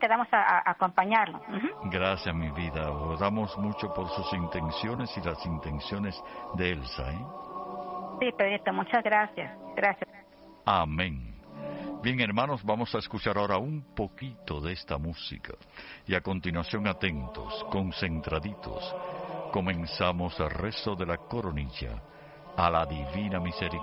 quedamos a acompañarlo. Gracias, mi vida. Oramos mucho por sus intenciones y las intenciones de Elsa, ¿eh? Sí, Pedrito, muchas gracias. Gracias. Amén. Bien, hermanos, vamos a escuchar ahora un poquito de esta música. Y a continuación, atentos, concentraditos, comenzamos el rezo de la coronilla a la divina misericordia.